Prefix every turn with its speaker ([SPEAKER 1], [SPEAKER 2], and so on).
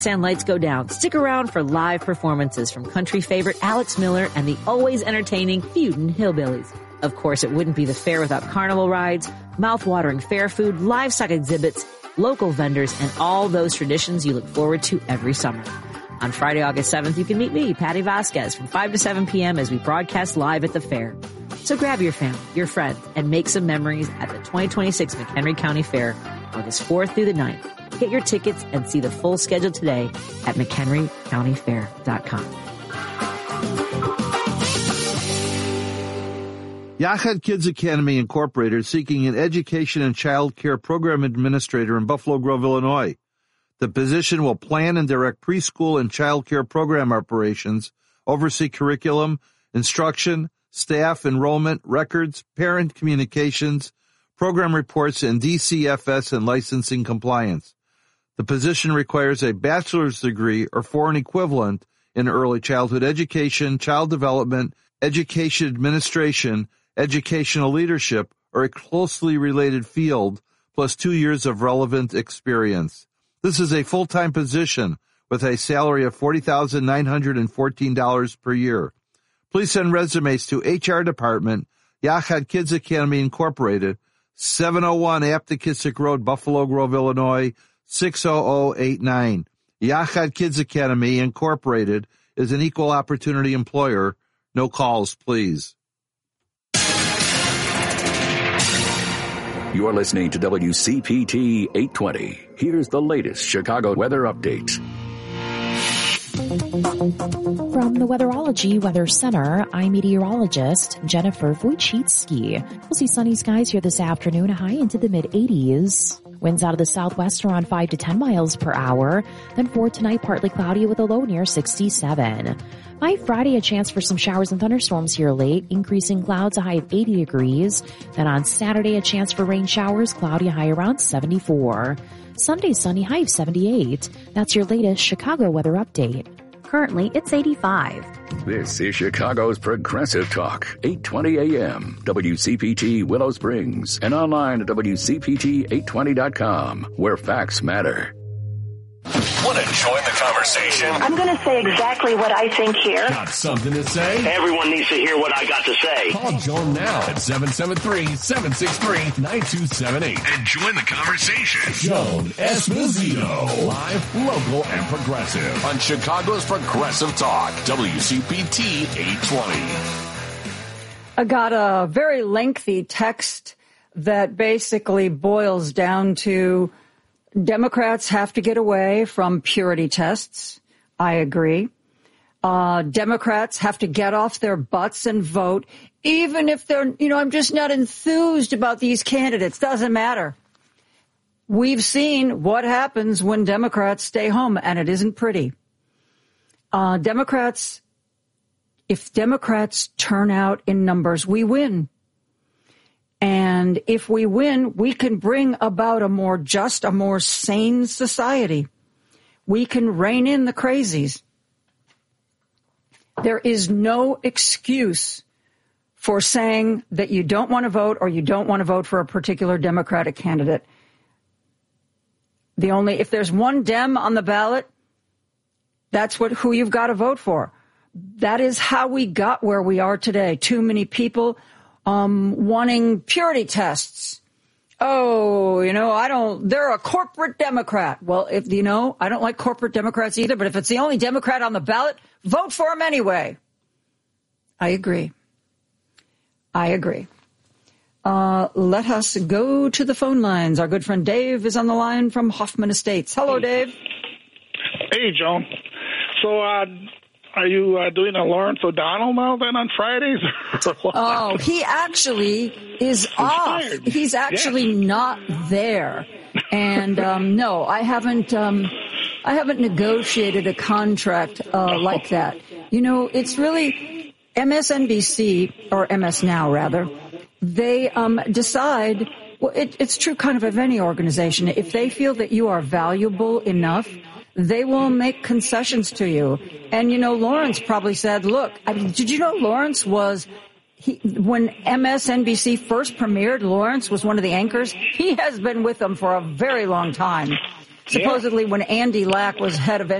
[SPEAKER 1] And lights go down. Stick around for live performances from country favorite Alex Miller and the always entertaining Feudin' Hillbillies. Of course, it wouldn't be the fair without carnival rides, mouth-watering fair food, livestock exhibits, local vendors, and all those traditions you look forward to every summer. On Friday, August 7th, you can meet me, Patty Vasquez, from 5 to 7 p.m. as we broadcast live at the fair. So grab your family, your friends, and make some memories at the 2026 McHenry County Fair, August 4th through the 9th. Get your tickets and see the full schedule today at McHenryCountyFair.com.
[SPEAKER 2] Yachad Kids Academy Incorporated is seeking an education and child care program administrator in Buffalo Grove, Illinois. The position will plan and direct preschool and child care program operations, oversee curriculum, instruction, staff, enrollment, records, parent communications, program reports, and DCFS and licensing compliance. The position requires a bachelor's degree or foreign equivalent in early childhood education, child development, education administration, educational leadership, or a closely related field, plus 2 years of relevant experience. This is a full-time position with a salary of $40,914 per year. Please send resumes to HR Department, Yachad Kids Academy Incorporated, 701 Aptekissick Road, Buffalo Grove, Illinois, 60089. Yachad Kids Academy Incorporated is an equal opportunity employer. No calls, please.
[SPEAKER 3] You're listening to WCPT 820. Here's the latest Chicago weather update.
[SPEAKER 4] From the Weatherology Weather Center, I'm meteorologist Jennifer Wojcicki. We'll see sunny skies here this afternoon, a high into the mid-80s. Winds out of the southwest around 5 to 10 miles per hour. Then for tonight, partly cloudy with a low near 67. By Friday, a chance for some showers and thunderstorms here late, increasing clouds, a high of 80 degrees. Then on Saturday, a chance for rain showers, cloudy, a high around 74. Sunday, sunny, high of 78. That's your latest Chicago weather update.
[SPEAKER 5] Currently, it's 85.
[SPEAKER 3] This is Chicago's Progressive Talk, 820 AM, WCPT Willow Springs, and online at WCPT820.com, where facts matter.
[SPEAKER 6] Want to join the conversation?
[SPEAKER 7] I'm going to say exactly what I think here.
[SPEAKER 6] Got something to say?
[SPEAKER 8] Everyone needs to hear what I got to say.
[SPEAKER 6] Call Joan now at 773-763-9278 and join the conversation. Joan Esposito, live, local, and progressive on Chicago's Progressive Talk, WCPT 820.
[SPEAKER 9] I got a very lengthy text that basically boils down to Democrats have to get away from purity tests. I agree. Democrats have to get off their butts and vote, even if they're, I'm just not enthused about these candidates. Doesn't matter. We've seen what happens when Democrats stay home, and it isn't pretty. If Democrats turn out in numbers, we win. And if we win, we can bring about a more just, a more sane society. We can rein in the crazies. There is no excuse for saying that you don't want to vote or you don't want to vote for a particular Democratic candidate. If there's one Dem on the ballot, that's who you've got to vote for. That is how we got where we are today. Too many people wanting purity tests. They're a corporate Democrat. Well, I don't like corporate Democrats either, but if it's the only Democrat on the ballot, vote for him anyway. I agree. Let us go to the phone lines. Our good friend Dave is on the line from Hoffman Estates. Hello, Dave.
[SPEAKER 10] Hey, Joan. So, are you doing a Lawrence O'Donnell now then on Fridays?
[SPEAKER 9] Oh, he actually is off. He's actually not there. And no, I haven't negotiated a contract like that. It's really MSNBC, or MS Now rather. They decide. Well, it's true kind of any organization. If they feel that you are valuable enough, they will make concessions to you. And, Lawrence probably said, look, did you know Lawrence when MSNBC first premiered, Lawrence was one of the anchors. He has been with them for a very long time. supposedly when Andy Lack was head of